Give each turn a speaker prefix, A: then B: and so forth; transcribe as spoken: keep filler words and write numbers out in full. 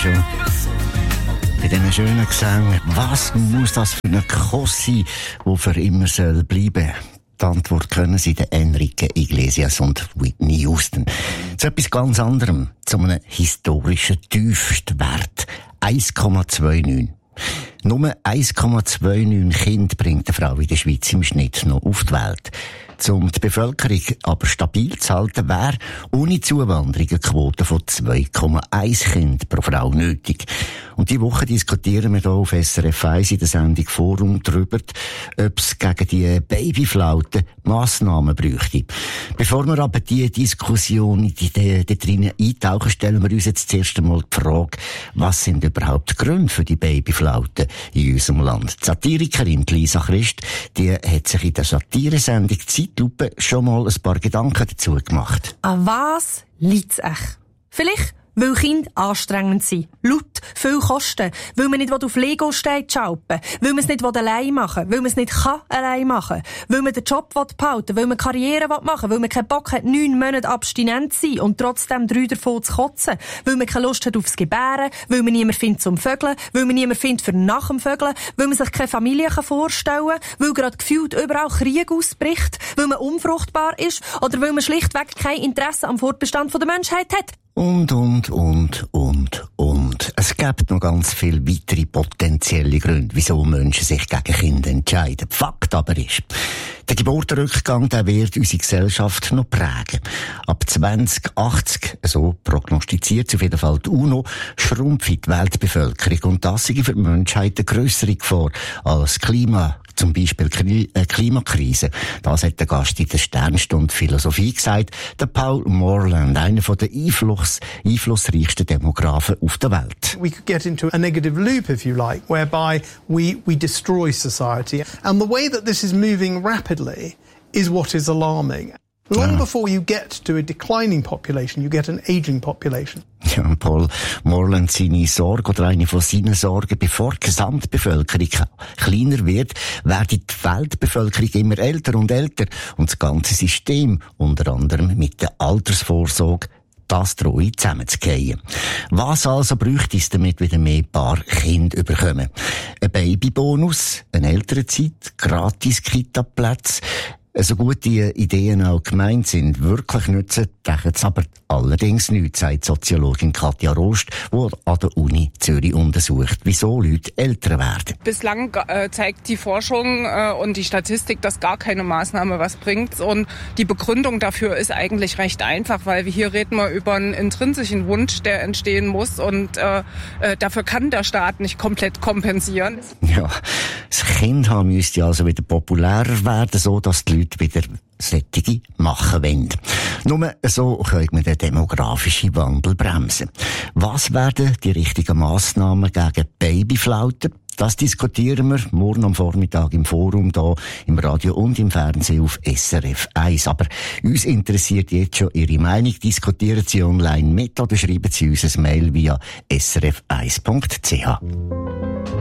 A: Schon bei diesen schönen Gesängen, was muss das für eine Kuss sein, die für immer soll bleiben? Die Antwort können sie den Enrique Iglesias und Whitney Houston. Zu etwas ganz anderem, zu einem historischen Tiefstwert. eins Komma neunundzwanzig. Nur eins Komma neunundzwanzig Kinder bringt eine Frau in der Schweiz im Schnitt noch auf die Welt. Um die Bevölkerung aber stabil zu halten, wäre ohne Zuwanderung eine Quote von zwei Komma eins Kinder pro Frau nötig. Und diese Woche diskutieren wir hier auf S R F eins in der Sendung Forum darüber, ob es gegen die Babyflaute Massnahmen bräuchte. Bevor wir aber diese Diskussion in die, die drinnen eintauchen, stellen wir uns jetzt zuerst einmal die Frage, was sind überhaupt die Gründe für die Babyflaute in unserem Land? Die Satirikerin Lisa Christ, die hat sich in der Satiresendung Zeitlupe schon mal ein paar Gedanken dazu gemacht.
B: An was liegt es echt? Vielleicht, weil Kinder anstrengend sind, laut, viel kosten, weil man nicht auf Lego steht schalpen, weil man es nicht allein machen will, weil man es nicht kann allein machen, weil man den Job behalten will, weil man Karriere machen will, weil man keinen Bock hat, neun Monate abstinent zu sein und trotzdem drei davon zu kotzen, weil man keine Lust hat aufs Gebären, weil man niemand findet zum Vögeln, weil man niemand findet für nach dem Vögeln, weil man sich keine Familie vorstellen kann, weil gerade gefühlt überall Krieg ausbricht, weil man unfruchtbar ist oder weil man schlichtweg kein Interesse am Fortbestand der Menschheit hat.
A: Und, und, und, und, und. Es gibt noch ganz viele weitere potenzielle Gründe, wieso Menschen sich gegen Kinder entscheiden. Fakt aber ist, der Geburtenrückgang, der wird unsere Gesellschaft noch prägen. Ab zwanzig achtzig, so prognostiziert auf jeden Fall die UNO, schrumpft die Weltbevölkerung. Und das ist für die Menschheit eine grössere Gefahr als Klima. Zum Beispiel Kli- äh, Klimakrise. Das hat der Gast in der Sternstunde Philosophie gesagt, der Paul Morland, einer der Einfluss, einflussreichsten Demografen auf der Welt.
C: We could get into a negative loop, if you like, whereby we, we destroy society. And the way that this is moving rapidly is what is alarming. Long before you get to a declining population, you get an aging population.
A: Ja, Paul Morland, seine Sorge oder eine von seinen Sorgen, bevor die Gesamtbevölkerung kleiner wird, wird die Weltbevölkerung immer älter und älter und das ganze System, unter anderem mit der Altersvorsorge, das drohe zusammenzugehen. Was also bräuchte es, damit wieder mehr Paar Kinder bekommen? Ein Babybonus, eine Elternzeit, gratis Kita-Plätze. So gute Ideen auch gemeint sind, wirklich nützen, denken es aber allerdings nicht, sagt Soziologin Katja Rost, die an der Uni Zürich untersucht, wieso Leute älter werden.
D: Bislang äh, zeigt die Forschung äh, und die Statistik, dass gar keine Maßnahme was bringt. Und die Begründung dafür ist eigentlich recht einfach, weil wir hier reden wir über einen intrinsischen Wunsch, der entstehen muss. Und äh, äh, dafür kann der Staat nicht komplett kompensieren.
A: Ja, das Kind haben müsste also wieder populärer werden, so dass die Leute wieder solche machen wollen. Nur so können wir den demografischen Wandel bremsen. Was werden die richtigen Massnahmen gegen Babyflauten? Das diskutieren wir morgen am Vormittag im Forum, hier im Radio und im Fernsehen auf S R F eins. Aber uns interessiert jetzt schon Ihre Meinung. Diskutieren Sie online mit oder schreiben Sie uns ein Mail via s r f eins punkt c h.